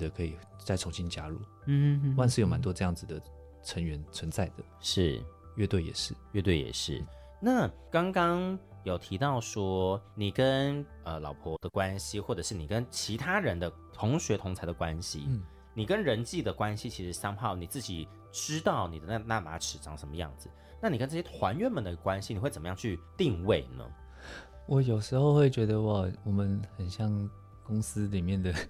得可以再重新加入。 万事有蛮多这样子的成员存在的， 是乐队也是， 那刚刚有提到说你跟老婆的关系，或者是你跟其他人的同学同才的关系，你跟人际的关系，其实somehow你自己知道你的那把尺长什么样子。那你跟这些团员们的关系，你会怎么样去定位呢？ 我有时候会觉得我们很像公司里面的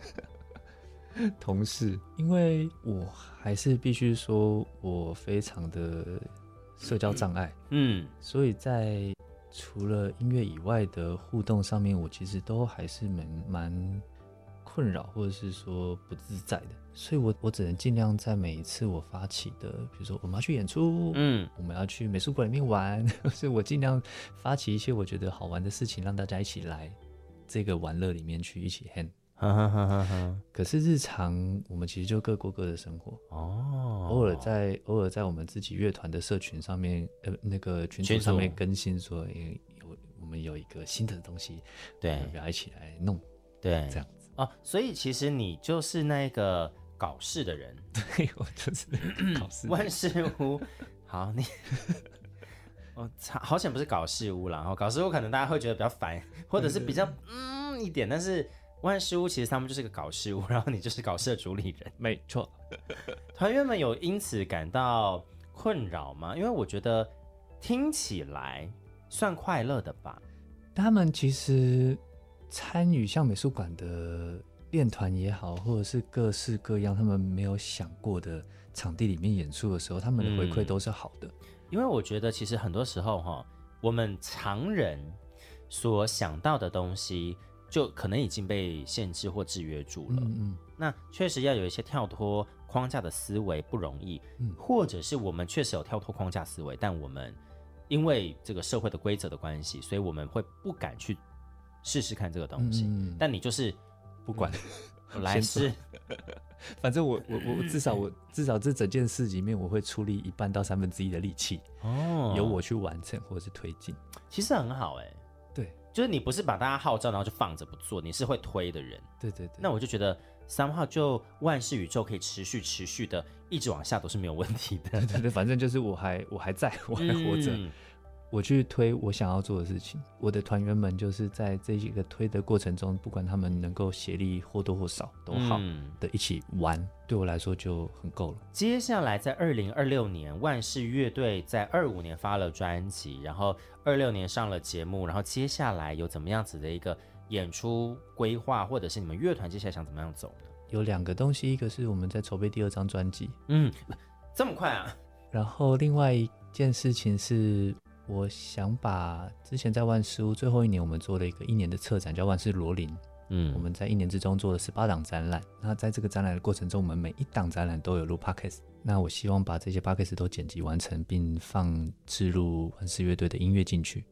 同事，因为我还是必须说我非常的社交障碍，所以在除了音乐以外的互动上面，我其实都还是蛮困扰，或者是说不自在的，所以我只能尽量在每一次我发起的，比如说我们要去演出，我们要去美术馆里面玩，所以我尽量发起一些我觉得好玩的事情，让大家一起来这个玩乐里面去一起 hang。可是日常我们其实就各过各的生活偶尔在我们自己乐团的社群上面，那个群组上面更新说，我们有一个新的东西，对，要不要一起来弄？对，这样子所以其实你就是那个搞事的人。 对，我就是搞事万事屋。好，你好险不是搞事屋啦，搞事屋可能大家会觉得比较烦，或者是比较一点，但是万事屋其实他们就是个搞事屋，然后你就是搞事的主理人。 没错。 团员们有因此感到困扰吗？因为我觉得听起来算快乐的吧。 他们其实参与像美术馆的练团也好，或者是各式各样他们没有想过的场地里面演出的时候，他们的回馈都是好的。 因为我觉得其实很多时候我们常人所想到的东西就可能已经被限制或制约住了。那确实要有一些跳脱框架的思维不容易，或者是我们确实有跳脱框架思维，但我们因为这个社会的规则的关系，所以我们会不敢去试试看这个东西。但你就是不管我来试， 反正我至少这整件事里面，我会出力1半到1/3的力气，由我去完成或者是推进， 其实很好对， 就是你不是把大家号召然后就放着不做，你是会推的人。 对。 那我就觉得somehow就万事宇宙可以持续的一直往下都是没有问题的。 对，反正就是我还在，我还活着。我去推我想要做的事情，我的团员们就是在这一个推的过程中，不管他们能够协力或多或少都好的一起玩，对我来说就很够了。 接下来在2026年，万事乐队在25年发了专辑，然后26年上了节目，然后接下来有怎么样子的一个演出规划，或者是你们乐团接下来想怎么样走呢？ 有2个东西，一个是我们在筹备第2张专辑， 这么快啊？ 然后另外一件事情是，我想把之前在万事屋最后1年我们做了一个1年的策展，叫万事罗林。我们在1年之中做了18档展览。那在这个展览的过程中，我们每一档展览都有录 podcast。那我希望把这些 podcast 都剪辑完成，并置入万事乐队的音乐进去。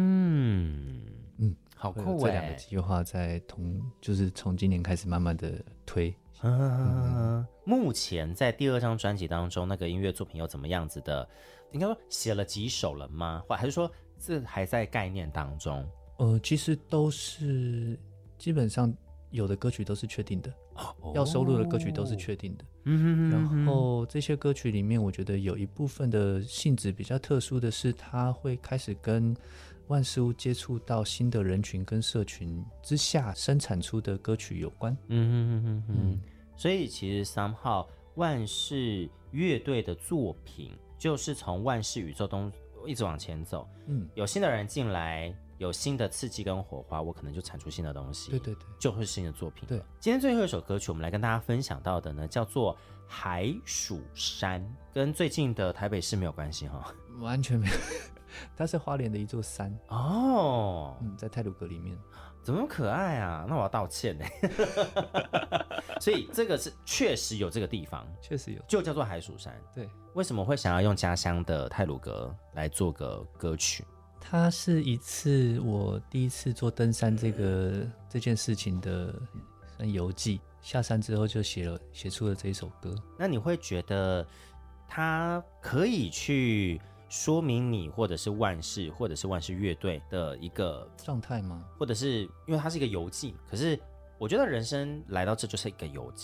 好酷这2个计划就是从今年开始慢慢的推。 目前在第2张专辑当中，那个音乐作品有怎么样子的？应该说写了几首了吗？或还是说这还在概念当中？ 其实都是基本上有的歌曲都是确定的，要收录的歌曲都是确定的。然后这些歌曲里面，我觉得有一部分的性质比较特殊的是，它会开始跟万事屋接触到新的人群跟社群之下生产出的歌曲有关。 所以其实somehow万事乐队的作品就是从万事宇宙中一直往前走。有新的人进来，有新的刺激跟火花，我可能就产出新的东西。对，就会是新的作品。对，今天最后一首歌曲，我们来跟大家分享到的呢，叫做《海蜀山》，跟最近的台北市没有关系哈， 完全没有。它是花莲的一座山在太鲁阁里面。 怎么那么可爱啊？那我要道歉所以这个是确实有这个地方， 确实有， 就叫做海蜀山。 对， 为什么会想要用家乡的太鲁阁来做个歌曲？ 它是我第一次做登山这件事情的游记，下山之后就写出了这一首歌。 那你会觉得它可以去说明你或者是万事或者是万事乐队的一个状态吗？ 或者是因为它是一个游记，可是我觉得人生来到这就是一个游记。